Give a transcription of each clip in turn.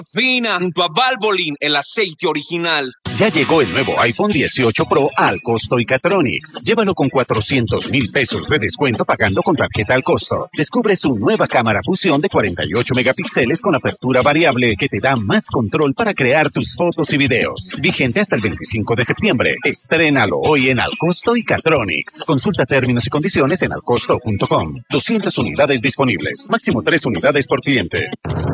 Fina junto a Valvoline, el aceite original. Ya llegó el nuevo iPhone 18 Pro al costo Icatronics. Llévalo con 400,000 pesos de descuento pagando con tarjeta al costo. Descubre su nueva cámara fusión de 48 megapíxeles con apertura variable que te da más control para crear tus fotos y videos. Vigente hasta el 25 de septiembre. Estrénalo hoy en Al Costo Icatronics. Consulta términos y condiciones en alcosto.com. 200 unidades disponibles. Máximo 3 unidades por cliente.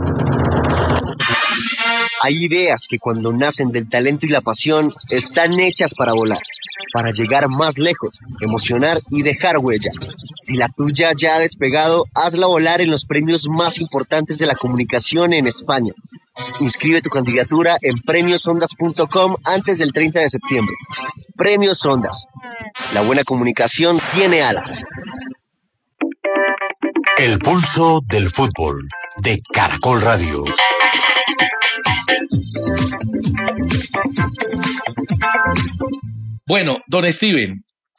Hay ideas que cuando nacen del talento y la pasión están hechas para volar, para llegar más lejos, emocionar y dejar huella. Si la tuya ya ha despegado, hazla volar en los premios más importantes de la comunicación en España. Inscribe tu candidatura en premiosondas.com antes del 30 de septiembre. Premios Ondas. La buena comunicación tiene alas. El pulso del fútbol de Caracol Radio. Bueno, don Steven,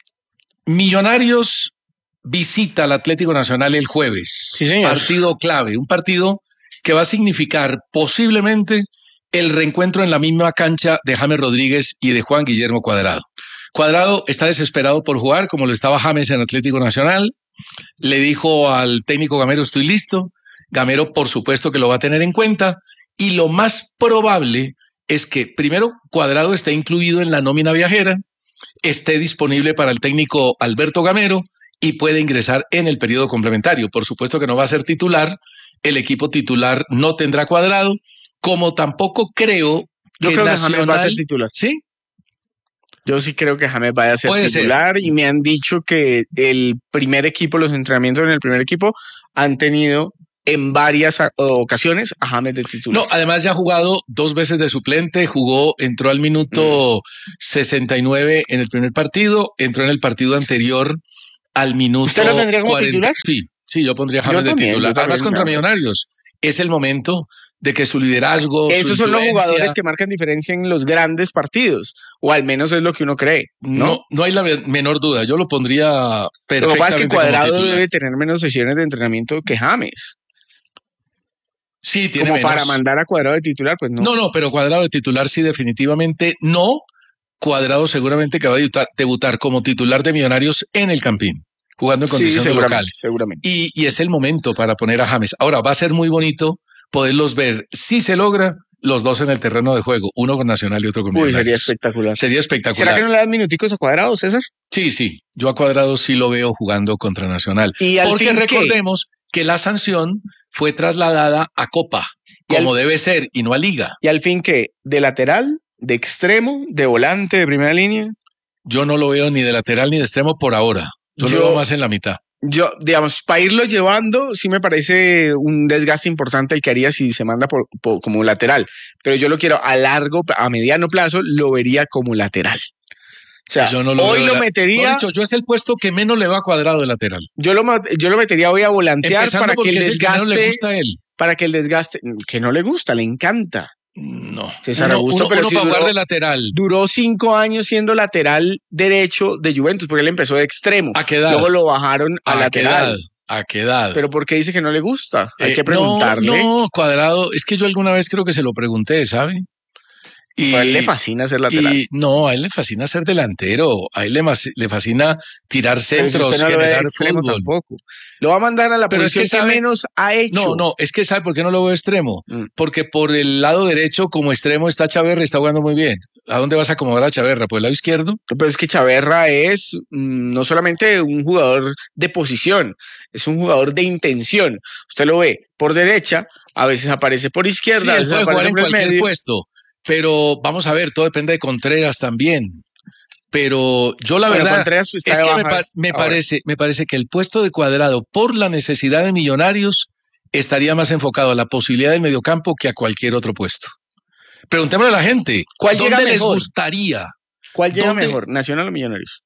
Millonarios visita al Atlético Nacional el jueves. Sí, señor. Partido clave, un partido que va a significar posiblemente el reencuentro en la misma cancha de James Rodríguez y de Juan Guillermo Cuadrado. Cuadrado está desesperado por jugar, como lo estaba James en Atlético Nacional. Le dijo al técnico Gamero, estoy listo. Gamero, por supuesto que lo va a tener en cuenta. Y lo más probable es que, primero, Cuadrado esté incluido en la nómina viajera, esté disponible para el técnico Alberto Gamero y puede ingresar en el periodo complementario. Por supuesto que no va a ser titular. El equipo titular no tendrá Cuadrado, como tampoco creo Yo que creo Nacional... que James va a ser titular. ¿Sí? Yo sí creo que James vaya a ser Puede titular y me han dicho que el primer equipo, los entrenamientos en el primer equipo han tenido en varias ocasiones a James de titular. No, además ya ha jugado 2 veces de suplente, entró al minuto 69 en el primer partido, entró en el partido anterior al minuto ¿Usted lo tendría como 40. titular? Sí, yo pondría a James de también, titular. yo también, Además contra claro. Millonarios. Es el momento de que su liderazgo, Esos su son los influencia, jugadores que marcan diferencia en los grandes partidos, o al menos es lo que uno cree, ¿no? No hay la menor duda. Yo lo pondría perfectamente. Lo que pasa es que como Cuadrado titular. debe tener menos sesiones de entrenamiento que James. Sí, tiene Como menos. para mandar a Cuadrado de titular, pues no. No, pero Cuadrado de titular sí, definitivamente no. Cuadrado seguramente que va a debutar como titular de Millonarios en el Campín, jugando en condición de local. Seguramente. Y es el momento para poner a James. Ahora, va a ser muy bonito poderlos ver, si se logra, los dos en el terreno de juego, uno con Nacional y otro con Millonarios. Sería espectacular. Sería espectacular. ¿Será que no le dan minuticos a Cuadrado, César? Sí. Yo a Cuadrado sí lo veo jugando contra Nacional. ¿Y al porque fin recordemos que la sanción fue trasladada a Copa, como debe ser, y no a Liga. ¿Y al fin qué? ¿De lateral? ¿De extremo? ¿De volante? ¿De primera línea? Yo no lo veo ni de lateral ni de extremo por ahora. Yo lo veo más en la mitad. Yo, digamos, para irlo llevando, sí me parece un desgaste importante el que haría si se manda como lateral. Pero yo lo quiero a mediano plazo, lo vería como lateral. O sea, yo no lo hoy veo lo metería. Dicho, yo es el puesto que menos le va a Cuadrado de lateral. Yo lo metería hoy a volantear Empezando para que el desgaste. No le gusta a él. Para que el desgaste. Que no le gusta, le encanta. No. César Augusto, uno pero para jugar de lateral. Duró 5 años siendo lateral derecho de Juventus, porque él empezó de extremo. ¿A qué edad? Luego lo bajaron a lateral. ¿A qué edad? Pero ¿por qué dice que no le gusta? Hay que preguntarle. No, Cuadrado, es que yo alguna vez creo que se lo pregunté, ¿sabe? Y a él le fascina ser lateral. No, a él le fascina ser delantero, a él le fascina tirar centros, si no generar extremo fútbol. Tampoco. Lo va a mandar a la posición que menos ha hecho. No, es que ¿sabe por qué no lo veo extremo? Porque por el lado derecho, como extremo, está Chaverra y está jugando muy bien. ¿A dónde vas a acomodar a Chaverra? ¿Por el lado izquierdo? Pero es que Chaverra es no solamente un jugador de posición, es un jugador de intención. Usted lo ve por derecha, a veces aparece por izquierda, a veces puede aparece jugar en por el cualquier medio. puesto. Pero vamos a ver, todo depende de Contreras también. Pero yo la verdad Contreras es que me parece que el puesto de Cuadrado, por la necesidad de Millonarios, estaría más enfocado a la posibilidad del mediocampo que a cualquier otro puesto. Preguntémosle a la gente, ¿cuál ¿dónde les mejor? gustaría? ¿Cuál llega mejor, Nacional o Millonarios?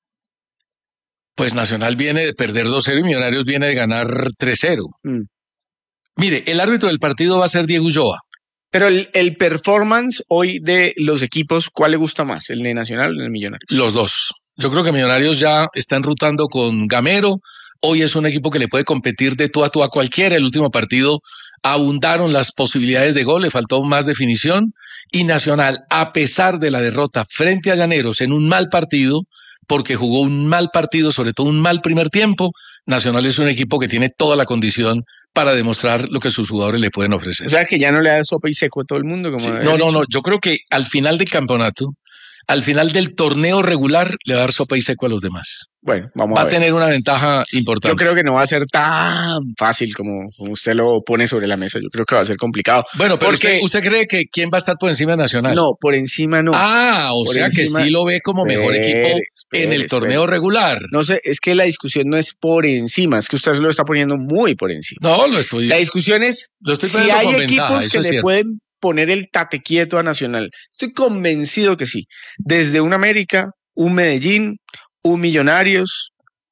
Pues Nacional viene de perder 2-0 y Millonarios viene de ganar 3-0. Mire, el árbitro del partido va a ser Diego Ulloa. Pero el performance hoy de los equipos, ¿cuál le gusta más? ¿El de Nacional o el de Millonarios? Los dos. Yo creo que Millonarios ya está enrutando con Gamero, hoy es un equipo que le puede competir de tú a cualquiera. El último partido abundaron las posibilidades de gol, le faltó más definición, y Nacional, a pesar de la derrota frente a Llaneros en un mal partido, porque jugó un mal partido, sobre todo un mal primer tiempo, Nacional es un equipo que tiene toda la condición para demostrar lo que sus jugadores le pueden ofrecer. O sea, que ya no le da sopa y seco a todo el mundo. Como sí, no, yo creo que al final del campeonato, al final del torneo regular, le va a dar sopa y seco a los demás. Bueno, vamos va a ver. Va a tener una ventaja importante. Yo creo que no va a ser tan fácil como usted lo pone sobre la mesa. Yo creo que va a ser complicado. Bueno, pero ¿usted cree que quién va a estar por encima de Nacional? No, por encima no. O sea encima, que sí lo ve como mejor equipo en el torneo regular. No sé, es que la discusión no es por encima, es que usted se lo está poniendo muy por encima. No, lo estoy. La discusión es si hay equipos que le pueden poner el tate quieto a Nacional. Estoy convencido que sí. Desde un América, un Medellín, un Millonarios,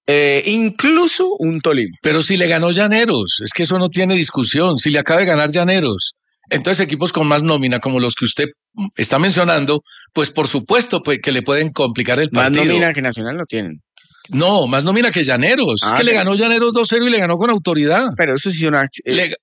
incluso un Tolima. Pero si le ganó Llaneros, es que eso no tiene discusión. Si le acaba de ganar Llaneros, entonces equipos con más nómina como los que usted está mencionando, pues por supuesto pues, que le pueden complicar el partido. Más nómina que Nacional no tienen. No, más nómina que Llaneros. Es que le ganó Llaneros 2-0 y le ganó con autoridad. Pero eso sí son accidentes.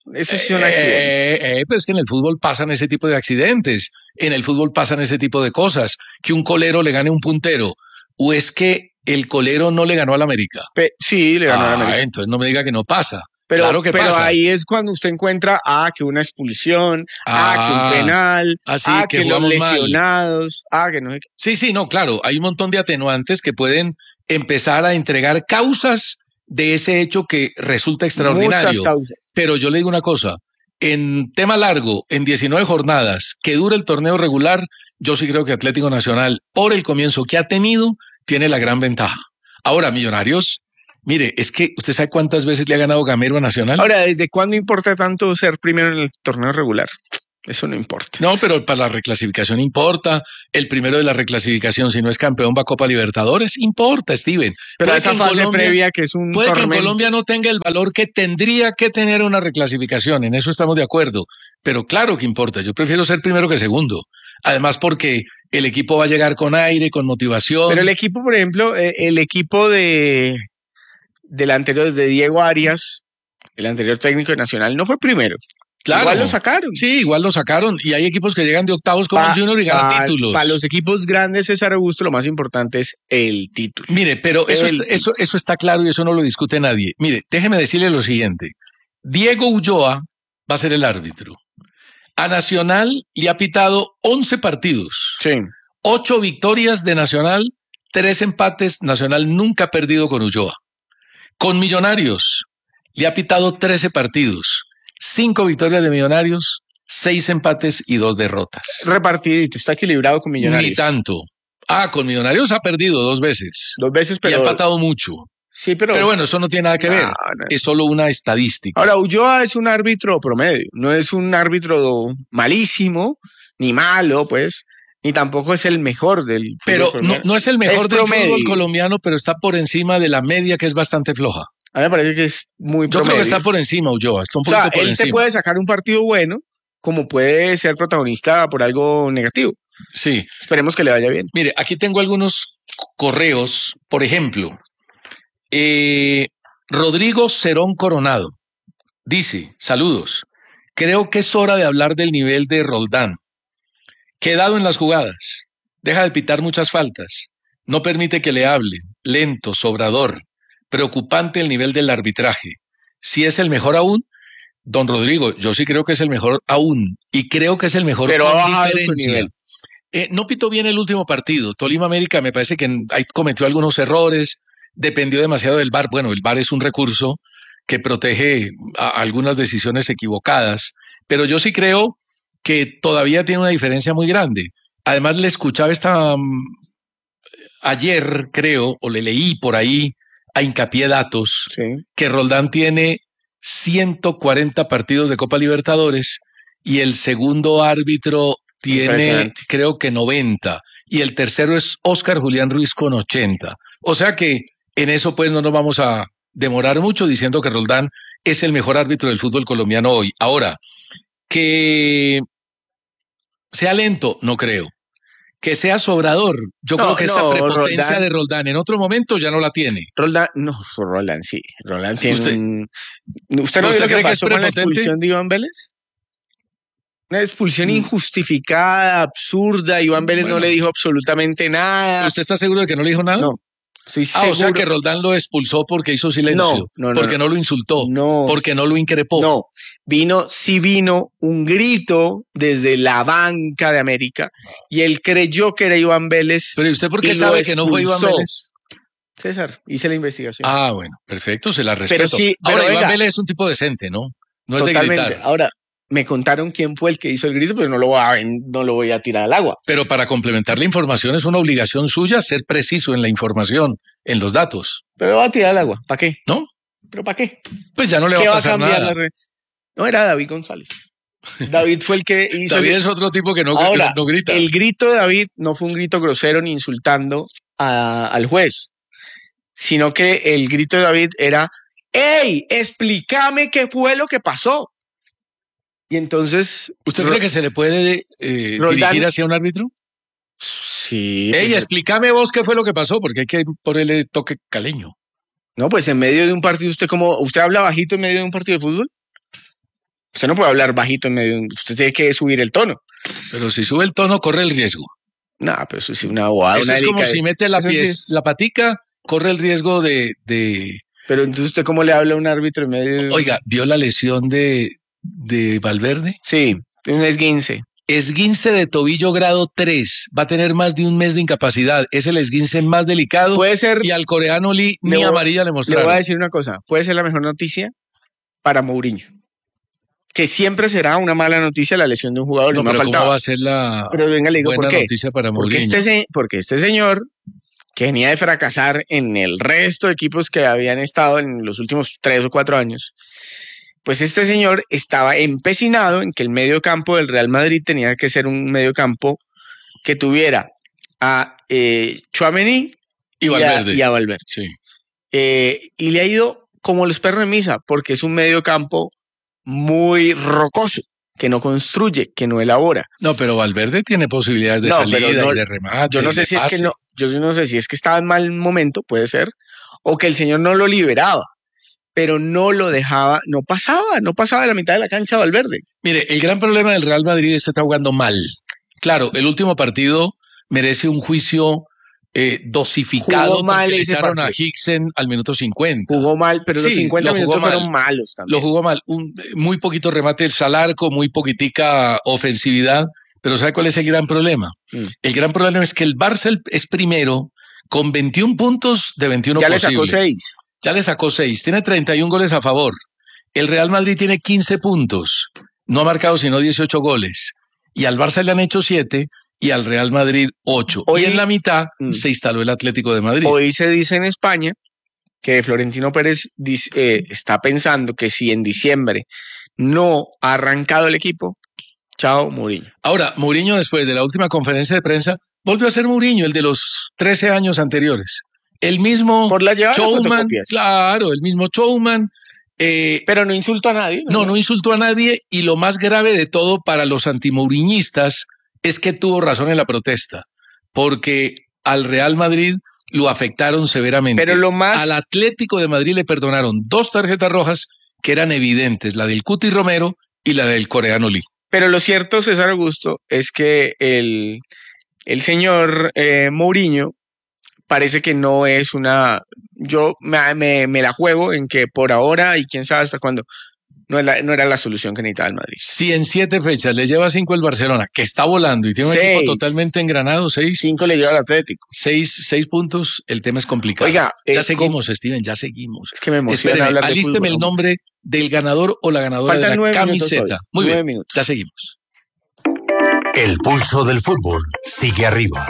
Pero es que en el fútbol pasan ese tipo de accidentes. En el fútbol pasan ese tipo de cosas. Que un colero le gane a un puntero. O es que el colero no le ganó al América. Sí, le ganó al América. Entonces no me diga que no pasa. Pero, claro que pasa. Ahí es cuando usted encuentra que una expulsión, que un penal, que los lesionados, que no sé qué. Sí, no, claro, hay un montón de atenuantes que pueden empezar a entregar causas de ese hecho que resulta extraordinario. Muchas causas. Pero yo le digo una cosa, en tema largo, en 19 jornadas, que dura el torneo regular, yo sí creo que Atlético Nacional, por el comienzo que ha tenido, tiene la gran ventaja. Ahora, Millonarios, mire, es que usted sabe cuántas veces le ha ganado Gamero a Nacional. Ahora, ¿desde cuándo importa tanto ser primero en el torneo regular? Eso no importa. No, pero para la reclasificación importa. El primero de la reclasificación, si no es campeón, va a Copa Libertadores. Importa, Steven. Pero esa fase previa que es un puede tormento. Que en Colombia no tenga el valor que tendría que tener una reclasificación. En eso estamos de acuerdo. Pero claro que importa. Yo prefiero ser primero que segundo. Además porque el equipo va a llegar con aire, con motivación. Pero el equipo, por ejemplo, el equipo del anterior, de Diego Arias, el anterior técnico de Nacional, no fue primero. Claro. Igual lo sacaron. Sí, igual lo sacaron. Y hay equipos que llegan de octavos como el Junior y ganan títulos. Para los equipos grandes, César Augusto, lo más importante es el título. Mire, pero eso está claro y eso no lo discute nadie. Mire, déjeme decirle lo siguiente. Diego Ulloa va a ser el árbitro. A Nacional le ha pitado 11 partidos. Sí. 8 victorias de Nacional, 3 empates. Nacional nunca ha perdido con Ulloa. Con Millonarios le ha pitado 13 partidos. 5 victorias de Millonarios, 6 empates y 2 derrotas. Repartidito, está equilibrado con Millonarios. Ni tanto. Con Millonarios ha perdido 2 veces. 2 veces, pero... Y ha empatado mucho. Sí, pero bueno, eso no tiene nada que ver. No. Es solo una estadística. Ahora, Ulloa es un árbitro promedio. No es un árbitro malísimo, ni malo, pues. Ni tampoco es el mejor del fútbol Pero colombiano. No es el mejor del fútbol colombiano, pero está por encima de la media, que es bastante floja. A mí me parece que es muy promedio. Yo creo que está por encima, Ulloa. Está un poquito por él encima. te puede sacar un partido bueno, como puede ser protagonista por algo negativo. Sí. Esperemos que le vaya bien. Mire, aquí tengo algunos correos. Por ejemplo, Rodrigo Cerón Coronado dice, saludos, creo que es hora de hablar del nivel de Roldán. Quedado en las jugadas, deja de pitar muchas faltas, no permite que le hablen, lento, sobrador. Preocupante el nivel del arbitraje. Si es el mejor aún, don Rodrigo, yo sí creo que es el mejor aún y creo que es el mejor pero con diferencia. No pitó bien el último partido. Tolima América me parece que ahí cometió algunos errores, dependió demasiado del VAR. Bueno, el VAR es un recurso que protege a algunas decisiones equivocadas, pero yo sí creo que todavía tiene una diferencia muy grande. Además le escuchaba ayer, creo, o le leí por ahí a Hincapié Datos, sí, que Roldán tiene 140 partidos de Copa Libertadores y el segundo árbitro tiene, creo que 90, y el tercero es Óscar Julián Ruiz con 80. O sea que en eso pues no nos vamos a demorar mucho diciendo que Roldán es el mejor árbitro del fútbol colombiano hoy. Ahora, que sea lento, no creo. que sea sobrador. Yo No, creo que esa no, prepotencia Roldán. de Roldán en otro momento ya no la tiene. Roland sí. Roland tiene ¿Usted- ¿Usted no ¿Usted vio lo cree que que es pasó con la prepotente? expulsión de Iván Vélez? Una expulsión injustificada, absurda. Iván Vélez no Bueno. le dijo absolutamente nada. ¿Usted está seguro de que no le dijo nada? No, estoy Ah, seguro. o sea que Roldán lo expulsó porque hizo silencio, No, porque no lo insultó, No, porque no lo increpó. no. Vino un grito desde la banca de América y él creyó que era Iván Vélez. Pero ¿y usted por y qué lo sabe que no fue Iván expulsó. Vélez? César, hice la investigación. Ah, bueno, perfecto, se la respeto. sí, pero Ahora, Iván venga. Vélez es un tipo decente, ¿no? No es de Totalmente. gritar. Ahora, me contaron quién fue el que hizo el grito, pues no lo voy a tirar al agua. Pero para complementar la información es una obligación suya ser preciso en la información, en los datos, Pero lo voy a tirar al agua. ¿Para qué? ¿no? ¿Pero para qué? Pues ya no le ¿Qué va a va a pasar cambiar nada. la red? No, era David González. David fue el que hizo. David es otro tipo que no, Ahora, no grita. el grito de David no fue un grito grosero ni insultando al juez, sino que el grito de David era: ¡Ey, explícame qué fue lo que pasó! Y entonces... ¿Usted cree que se le puede dirigir hacia un árbitro? Sí. Ey, pues, explícame vos qué fue lo que pasó, porque hay que ponerle toque caleño. no, pues en medio de un partido, ¿usted habla bajito en medio de un partido de fútbol? Usted no puede hablar bajito en medio de usted tiene que subir el tono. Pero si sube el tono, corre el riesgo. No, pero eso sí, una bobada. Eso es como si mete la, eso sí es- la patica, corre el riesgo de... Pero entonces, ¿usted cómo le habla a un árbitro en medio de... Oiga, ¿vio la lesión de Valverde? Sí, un esguince. Esguince de tobillo grado 3. Va a tener más de un mes de incapacidad. Es el esguince más delicado. Puede ser... Y al coreano Lee Le ni voy- amarilla le Le mostraron. voy a decir una cosa. Puede ser la mejor noticia para Mourinho. Que siempre será una mala noticia la lesión de un jugador. No, y me ha pero ¿cómo faltado. va a ser la Pero venga, le digo buena por qué. noticia para Porque Mourinho? porque este señor, que venía de fracasar en el resto de equipos que habían estado en los últimos 3 o 4 años, pues este señor estaba empecinado en que el medio campo del Real Madrid tenía que ser un medio campo que tuviera a Tchouaméni Y Valverde. y a Valverde. Sí. Y le ha ido como los perros de misa, porque es un medio campo muy rocoso, que no construye, que no elabora. No, pero Valverde tiene posibilidades de No, salida pero no- y de remate. Yo no y sé de si es que pase. no, yo no sé si es que estaba en mal momento, puede ser, o que el señor no lo liberaba, pero no lo dejaba, no pasaba de la mitad de la cancha Valverde. Mire, el gran problema del Real Madrid es que está jugando mal. Claro, el último partido merece un juicio dosificado Jugó mal porque le ese echaron a partido. Hicksen al minuto 50. Jugó mal, pero los Sí, 50 lo jugó minutos fueron mal. malos también. Lo jugó mal. Muy poquito remate al arco, muy poquitica ofensividad. Pero ¿sabe cuál es el gran problema? El gran problema es que el Barça es primero con 21 puntos de 21 Ya le posibles. sacó 6. Ya le sacó 6. Tiene 31 goles a favor. El Real Madrid tiene 15 puntos. No ha marcado sino 18 goles. Y al Barça le han hecho 7 y al Real Madrid 8. Hoy- y en la mitad se instaló el Atlético de Madrid. Hoy se dice en España que Florentino Pérez está pensando que si en diciembre no ha arrancado el equipo, chao Mourinho. Ahora, Mourinho, después de la última conferencia de prensa, volvió a ser Mourinho, el de los 13 años anteriores. El mismo Por la llevada de showman, fotocopias. claro, el mismo showman. Pero no insultó a nadie. No insultó a nadie, y lo más grave de todo para los antimouriñistas es que tuvo razón en la protesta, porque al Real Madrid lo afectaron severamente. Pero lo más... Al Atlético de Madrid le perdonaron 2 tarjetas rojas que eran evidentes, la del Cuti Romero y la del coreano Lee. Pero lo cierto, César Augusto, es que el señor Mourinho parece que no es una... Yo me la juego en que por ahora y quién sabe hasta cuándo no era la solución que necesitaba el Madrid. Si en 7 fechas le lleva 5 el Barcelona, que está volando y tiene un 6. equipo totalmente engranado, 6 5 le lleva al Atlético. 6 puntos, el tema es complicado. Oiga, ya seguimos, Steven, ya seguimos. Es que me emociona Espéreme, hablar de alísteme fútbol, el hombre. nombre del ganador o la ganadora Faltan de 9 la minutos camiseta. hoy. Muy 9 bien, minutos. ya seguimos. El pulso del fútbol sigue arriba.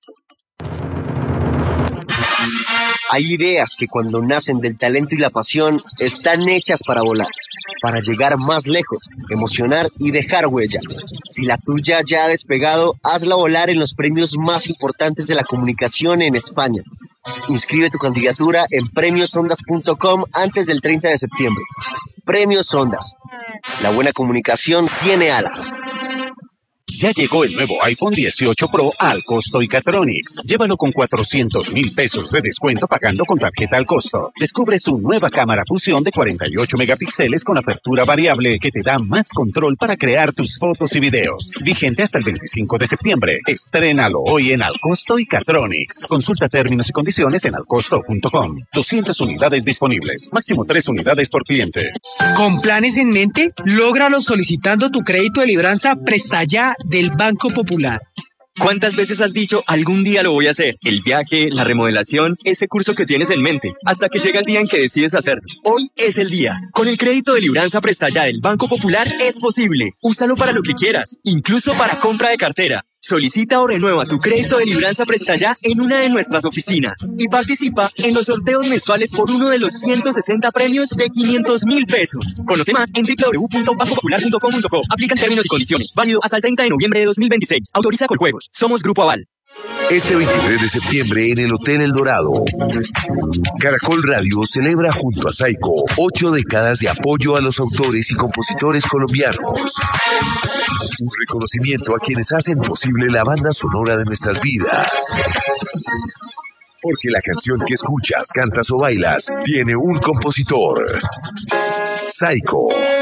Hay ideas que cuando nacen del talento y la pasión están hechas para volar, para llegar más lejos, emocionar y dejar huella. Si la tuya ya ha despegado, hazla volar en los premios más importantes de la comunicación en España. Inscribe tu candidatura en premiosondas.com antes del 30 de septiembre. Premios Ondas. La buena comunicación tiene alas. Ya llegó el nuevo iPhone 18 Pro al costo Icatronics. Llévalo con 400.000 pesos de descuento pagando con tarjeta al costo. Descubre su nueva cámara fusión de 48 megapíxeles con apertura variable que te da más control para crear tus fotos y videos. Vigente hasta el 25 de septiembre. Estrénalo hoy en Alcosto Icatronics. Consulta términos y condiciones en alcosto.com. 200 unidades disponibles. Máximo 3 unidades por cliente. ¿Con planes en mente? Lógralo solicitando tu crédito de libranza Presta Ya del Banco Popular. ¿Cuántas veces has dicho, algún día lo voy a hacer? El viaje, la remodelación, ese curso que tienes en mente, hasta que llega el día en que decides hacerlo. Hoy es el día. Con el crédito de libranza Presta Ya del Banco Popular es posible. Úsalo para lo que quieras, incluso para compra de cartera. Solicita o renueva tu crédito de libranza Presta Ya en una de nuestras oficinas y participa en los sorteos mensuales por uno de los 160 premios de 500.000 pesos. Conoce más en www.bancopopular.com.co. Aplican términos y condiciones. Válido hasta el 30 de noviembre de 2026. Autoriza Coljuegos. Somos Grupo Aval. Este 23 de septiembre en el Hotel El Dorado, Caracol Radio celebra junto a Saico 8 décadas de apoyo a los autores y compositores colombianos. Un reconocimiento a quienes hacen posible la banda sonora de nuestras vidas. Porque la canción que escuchas, cantas o bailas tiene un compositor. Saico.